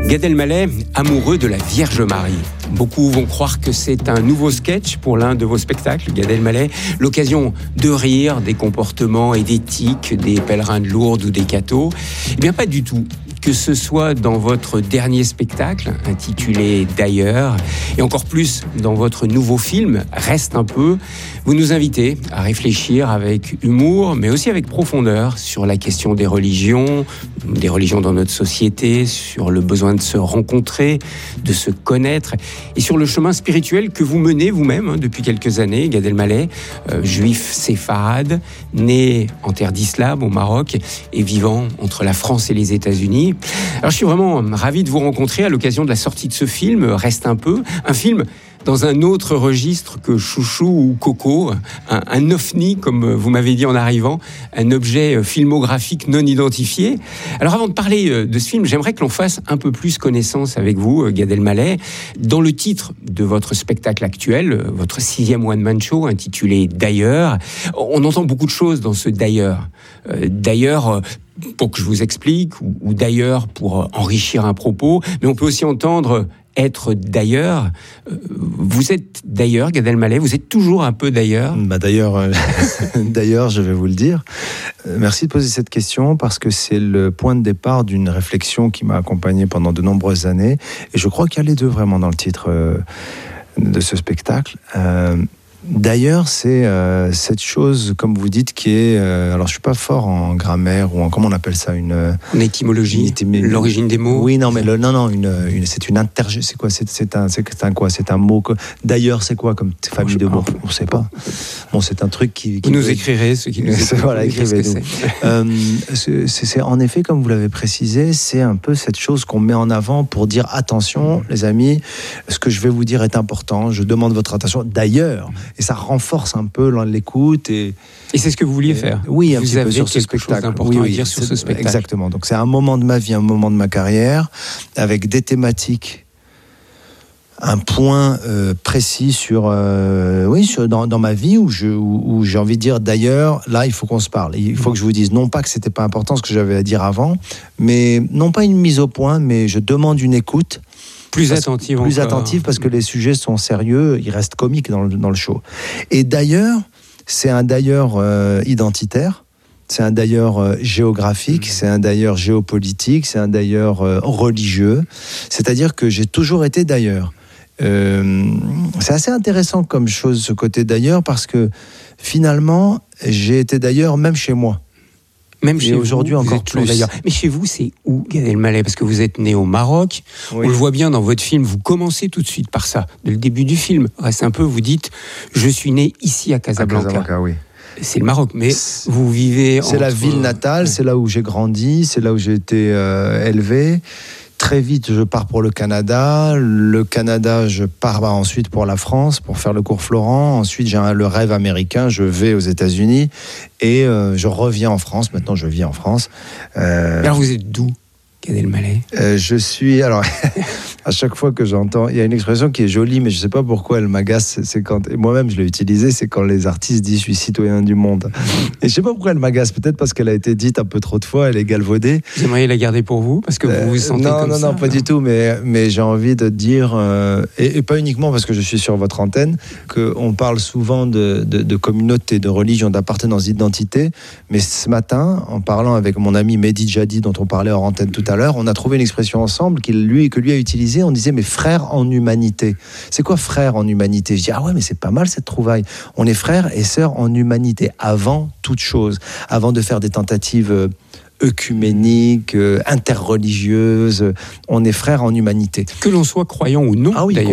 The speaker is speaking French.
Gad Elmaleh, amoureux de la Vierge Marie. Beaucoup vont croire que c'est un nouveau sketch pour l'un de vos spectacles, Gad Elmaleh, l'occasion de rire des comportements et d'éthique des pèlerins de Lourdes ou des cathos. Eh bien, pas du tout. Que ce soit dans votre dernier spectacle, intitulé D'ailleurs, et encore plus dans votre nouveau film, Reste un peu, vous nous invitez à réfléchir avec humour, mais aussi avec profondeur sur la question des religions dans notre société, sur le besoin de se rencontrer, de se connaître, et sur le chemin spirituel que vous menez vous-même depuis quelques années, Gad Elmaleh, juif séfarade, né en terre d'islam au Maroc et vivant entre la France et les États-Unis. Alors je suis vraiment ravi de vous rencontrer à l'occasion de la sortie de ce film, Reste un peu, un film dans un autre registre que Chouchou ou Coco, un ovni, comme vous m'avez dit en arrivant, un objet filmographique non identifié. Alors avant de parler de ce film, j'aimerais que l'on fasse un peu plus connaissance avec vous, Gad Elmaleh. Dans le titre de votre spectacle actuel, votre 6e one-man show intitulé D'ailleurs, on entend beaucoup de choses dans ce D'ailleurs. D'ailleurs, pour que je vous explique, ou d'ailleurs pour enrichir un propos, mais on peut aussi entendre être d'ailleurs. Vous êtes d'ailleurs, Gad Elmaleh, vous êtes toujours un peu d'ailleurs. D'ailleurs, je vais vous le dire. Merci de poser cette question parce que c'est le point de départ d'une réflexion qui m'a accompagné pendant de nombreuses années. Et je crois qu'il y a les deux vraiment dans le titre de ce spectacle. D'ailleurs, c'est cette chose, comme vous dites, qui est... alors, je suis pas fort en grammaire ou en... Comment on appelle ça, en étymologie, l'origine des mots. Oui, non, mais c'est une c'est quoi, c'est un mot. D'ailleurs, c'est quoi comme famille de mots? On sait pas. Bon, c'est un truc qui vous nous écrirez, ce qui nous écrivez. Voilà, écrivez-nous. C'est en effet, comme vous l'avez précisé, c'est un peu cette chose qu'on met en avant pour dire attention, les amis, ce que je vais vous dire est important. Je demande votre attention. D'ailleurs. Et ça renforce un peu l'écoute. Et c'est ce que vous vouliez faire. Oui, un vous petit peu sur ce spectacle. Important à dire sur ce spectacle. Exactement. Donc c'est un moment de ma vie, un moment de ma carrière, avec des thématiques, un point précis dans ma vie où j'ai envie de dire d'ailleurs, là il faut qu'on se parle. Il faut que je vous dise, non pas que c'était pas important ce que j'avais à dire avant, mais non pas une mise au point, mais je demande une écoute. Plus attentive parce que les sujets sont sérieux, ils restent comiques dans le show. Et d'ailleurs, c'est un d'ailleurs identitaire, c'est un d'ailleurs géographique, c'est un d'ailleurs géopolitique, c'est un d'ailleurs religieux. C'est-à-dire que j'ai toujours été d'ailleurs. C'est assez intéressant comme chose, ce côté d'ailleurs, parce que finalement, j'ai été d'ailleurs même chez moi. Même chez aujourd'hui vous, encore plus. D'ailleurs. Mais chez vous, c'est où, Gad Elmaleh? Parce que vous êtes né au Maroc. Oui. On le voit bien dans votre film. Vous commencez tout de suite par ça. Dès le début du film, reste un peu, vous dites « Je suis né ici à Casablanca ». À Casablanca, oui. C'est le Maroc, mais vous vivez... C'est la ville natale, c'est là où j'ai grandi, c'est là où j'ai été élevé. Très vite, je pars pour le Canada. Le Canada, je pars ensuite pour la France, pour faire le cours Florent. Ensuite, j'ai le rêve américain. Je vais aux États-Unis et je reviens en France. Maintenant, je vis en France. Alors, vous êtes d'où, Gad Elmaleh? Je suis... Alors, à chaque fois que j'entends... Il y a une expression qui est jolie, mais je ne sais pas pourquoi elle m'agace. C'est quand... Et moi-même, je l'ai utilisée. C'est quand les artistes disent « Je suis citoyen du monde ». Et je ne sais pas pourquoi elle m'agace. Peut-être parce qu'elle a été dite un peu trop de fois. Elle est galvaudée. Vous aimeriez la garder pour vous? Parce que vous vous sentez comme ça? Non, pas du tout. Mais j'ai envie de dire... et pas uniquement parce que je suis sur votre antenne, qu'on parle souvent de communauté, de religion, d'appartenance, d'identité. Mais ce matin, en parlant avec mon ami Mehdi Jadi, dont on parlait hors antenne tout à l'heure, on a trouvé une expression ensemble que lui a utilisée. On disait, mais frères en humanité. C'est quoi frères en humanité? Je dis, ah ouais, mais c'est pas mal cette trouvaille. On est frères et sœurs en humanité, avant toute chose. Avant de faire des tentatives œcuméniques, interreligieuses. On est frères en humanité. Que l'on soit croyant ou non, d'ailleurs.